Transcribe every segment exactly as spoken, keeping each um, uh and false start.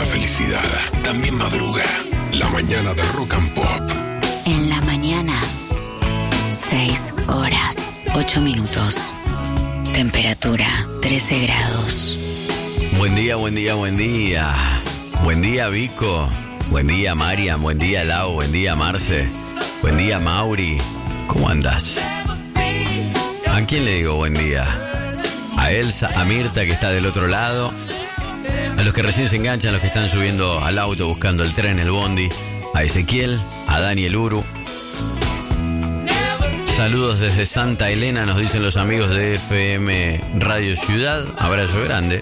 felicidad también madruga. La mañana de Rock and Pop. En la mañana, seis horas, ocho minutos. Temperatura, trece grados. Buen día, buen día, buen día. Buen día, Vico. Buen día, Marian. Buen día, Lau. Buen día, Marce. Buen día, Mauri. ¿Cómo andás? ¿A quién le digo buen día? A Elsa, a Mirta, que está del otro lado. A los que recién se enganchan, los que están subiendo al auto buscando el tren, el bondi. A Ezequiel, a Dani el Uru. Saludos desde Santa Elena, nos dicen los amigos de F M Radio Ciudad. Abrazo grande.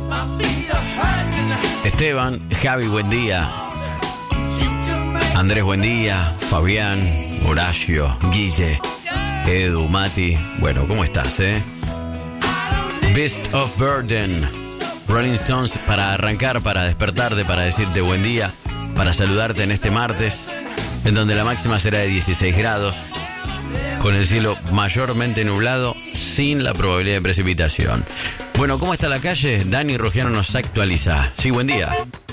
Esteban, Javi, buen día. Andrés, buen día. Fabián, Horacio, Guille, Edu, Mati. Bueno, ¿cómo estás, eh? Beast of Burden, Rolling Stones, para arrancar, para despertarte, para decirte buen día, para saludarte en este martes, en donde la máxima será de dieciséis grados, con el cielo mayormente nublado, sin la probabilidad de precipitación. Bueno, ¿cómo está la calle? Dani Rogiano nos actualiza. Sí, buen día.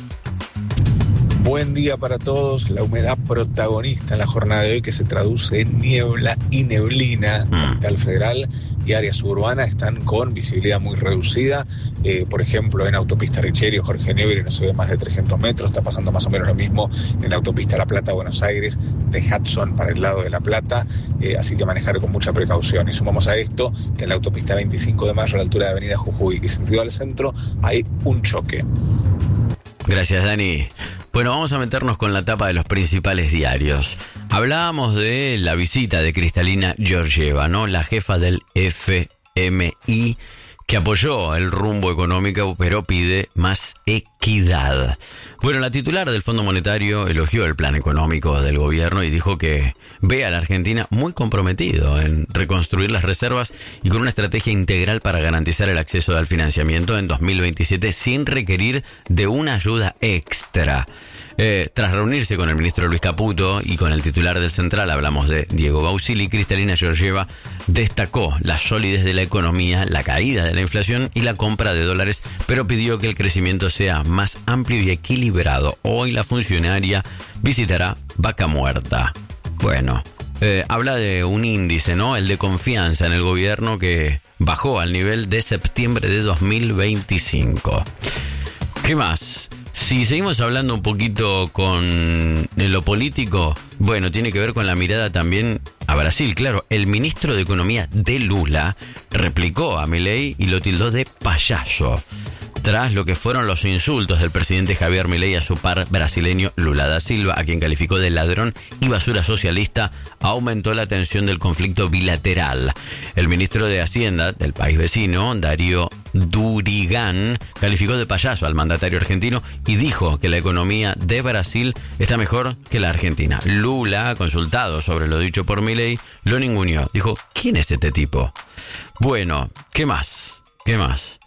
Buen día para todos. La humedad protagonista en la jornada de hoy, que se traduce en niebla y neblina. Mm. Capital Federal y área suburbana están con visibilidad muy reducida. Eh, por ejemplo, en autopista Richerio, Jorge Newbery no se ve más de trescientos metros. Está pasando más o menos lo mismo en la autopista La Plata, Buenos Aires, de Hudson para el lado de La Plata. Eh, así que manejar con mucha precaución. Y sumamos a esto que en la autopista veinticinco de mayo, a la altura de Avenida Jujuy y sentido al centro, hay un choque. Gracias, Dani. Bueno, vamos a meternos con la tapa de los principales diarios. Hablábamos de la visita de Kristalina Georgieva, ¿no? La jefa del F M I, que apoyó el rumbo económico, pero pide más equidad. Bueno, la titular del Fondo Monetario elogió el plan económico del gobierno y dijo que ve a la Argentina muy comprometido en reconstruir las reservas y con una estrategia integral para garantizar el acceso al financiamiento en dos mil veintisiete sin requerir de una ayuda extra. Eh, tras reunirse con el ministro Luis Caputo y con el titular del Central, hablamos de Diego Bausili, Kristalina Georgieva destacó la solidez de la economía, la caída de la inflación y la compra de dólares, pero pidió que el crecimiento sea más amplio y equilibrado. Hoy la funcionaria visitará Vaca Muerta. Bueno, eh, habla de un índice, ¿no? El de confianza en el gobierno, que bajó al nivel de septiembre de dos mil veinticinco. ¿Qué más? Si seguimos hablando un poquito con lo político, bueno, tiene que ver con la mirada también a Brasil. Claro, el ministro de Economía de Lula replicó a Milei y lo tildó de payaso, tras lo que fueron los insultos del presidente Javier Milei a su par brasileño Lula da Silva, a quien calificó de ladrón y basura socialista. Aumentó la tensión del conflicto bilateral. El ministro de Hacienda del país vecino, Darío Durigán, calificó de payaso al mandatario argentino y dijo que la economía de Brasil está mejor que la Argentina. Lula, consultado sobre lo dicho por Milei, lo ninguneó. Dijo, ¿quién es este tipo? Bueno, ¿qué más? ¿Qué más?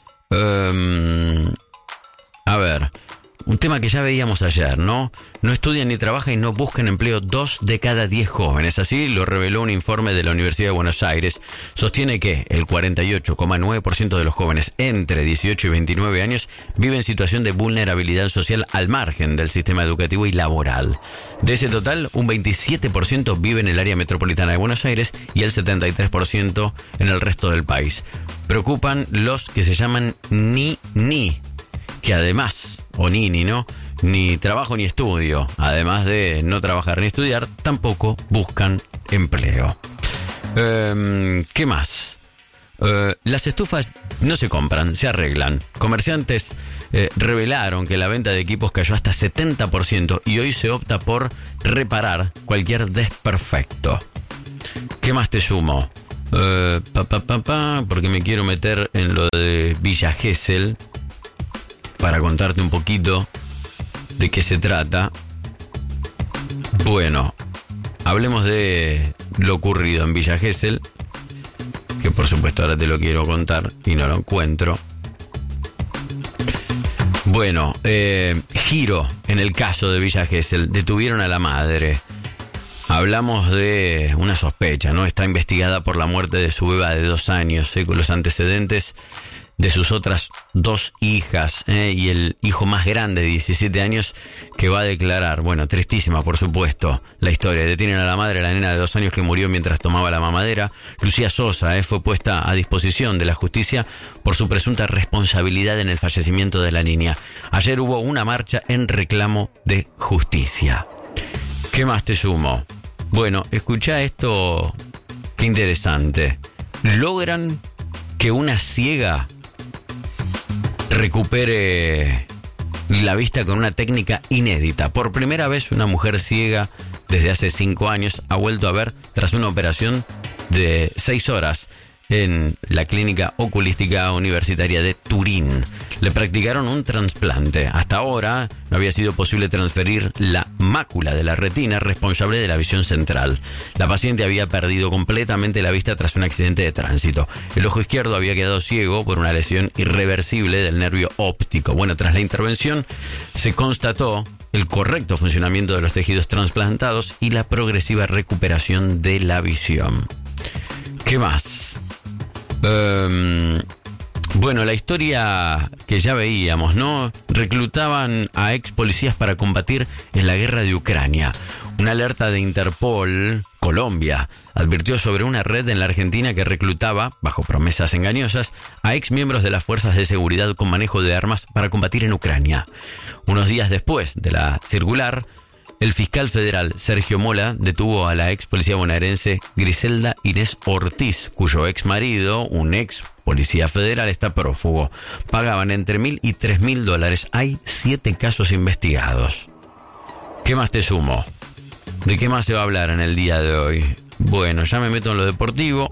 Um, a ver, un tema que ya veíamos ayer, ¿no? No estudian ni trabajan y no buscan empleo dos de cada diez jóvenes. Así lo reveló un informe de la Universidad de Buenos Aires. Sostiene que el cuarenta y ocho coma nueve por ciento de los jóvenes entre dieciocho y veintinueve años vive en situación de vulnerabilidad social al margen del sistema educativo y laboral. De ese total, un veintisiete por ciento vive en el área metropolitana de Buenos Aires y el setenta y tres por ciento en el resto del país. Preocupan los que se llaman ni ni, que además, o nini, ¿no? Ni trabajo ni estudio, además de no trabajar ni estudiar, tampoco buscan empleo. Eh, ¿Qué más? Eh, las estufas no se compran, se arreglan. Comerciantes eh, revelaron que la venta de equipos cayó hasta setenta por ciento y hoy se opta por reparar cualquier desperfecto. ¿Qué más te sumo? Uh, pa, pa, pa, pa, porque me quiero meter en lo de Villa Gesell para contarte un poquito de qué se trata. Bueno, hablemos de lo ocurrido en Villa Gesell, que por supuesto ahora te lo quiero contar y no lo encuentro. Bueno, eh, giro en el caso de Villa Gesell. Detuvieron a la madre. Hablamos de una sospecha, ¿no? Está investigada por la muerte de su beba de dos años, ¿eh? Con los antecedentes de sus otras dos hijas, ¿eh? y el hijo más grande de diecisiete años que va a declarar. Bueno, tristísima, por supuesto, la historia. Detienen a la madre de la nena de dos años que murió mientras tomaba la mamadera. Lucía Sosa ¿eh? fue puesta a disposición de la justicia por su presunta responsabilidad en el fallecimiento de la niña. Ayer hubo una marcha en reclamo de justicia. ¿Qué más te sumo? Bueno, escuchá esto, qué interesante. Logran que una ciega recupere la vista con una técnica inédita. Por primera vez una mujer ciega desde hace cinco años ha vuelto a ver tras una operación de seis horas en la Clínica Oculística Universitaria de Turín. Le practicaron un trasplante. Hasta ahora no había sido posible transferir la mácula de la retina responsable de la visión central. La paciente había perdido completamente la vista tras un accidente de tránsito. El ojo izquierdo había quedado ciego por una lesión irreversible del nervio óptico. Bueno, tras la intervención se constató el correcto funcionamiento de los tejidos trasplantados y la progresiva recuperación de la visión. ¿Qué más? Um, bueno, la historia que ya veíamos, ¿no? Reclutaban a ex policías para combatir en la guerra de Ucrania. Una alerta de Interpol, Colombia, advirtió sobre una red en la Argentina que reclutaba, bajo promesas engañosas, a ex miembros de las fuerzas de seguridad con manejo de armas para combatir en Ucrania. Unos días después de la circular, el fiscal federal Sergio Mola detuvo a la ex policía bonaerense Griselda Inés Ortiz, cuyo ex marido, un ex policía federal, está prófugo. Pagaban entre mil y tres mil dólares. Hay siete casos investigados. ¿Qué más te sumo? ¿De qué más se va a hablar en el día de hoy? Bueno, ya me meto en lo deportivo.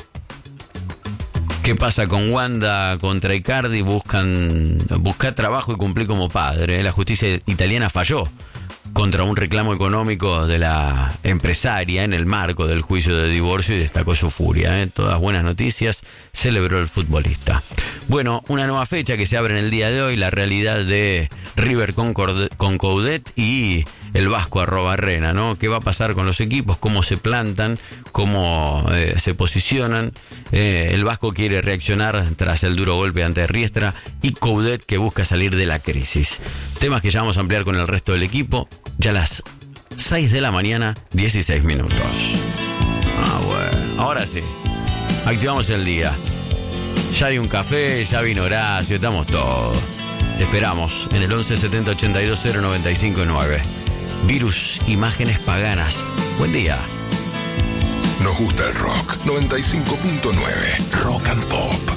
¿Qué pasa con Wanda contra Icardi? Buscan buscar trabajo y cumplir como padre. La justicia italiana falló contra un reclamo económico de la empresaria en el marco del juicio de divorcio y destacó su furia. ¿eh? Todas buenas noticias, celebró el futbolista. Bueno, una nueva fecha que se abre en el día de hoy, la realidad de River con, Corde- con Coudet y el Vasco Arrobarrena, ¿no? ¿Qué va a pasar con los equipos? ¿Cómo se plantan? ¿Cómo eh, se posicionan? Eh, el Vasco quiere reaccionar tras el duro golpe ante Riestra y Coudet que busca salir de la crisis. Temas que ya vamos a ampliar con el resto del equipo. Ya a las seis de la mañana, dieciséis minutos. Ah, bueno. Ahora sí. Activamos el día. Ya hay un café, ya vino Horacio, estamos todos. Te esperamos en el once setenta ochenta y dos cero noventa y cinco nueve. Virus, imágenes paganas. Buen día. Nos gusta el rock. noventa y cinco punto nueve. Rock and Pop.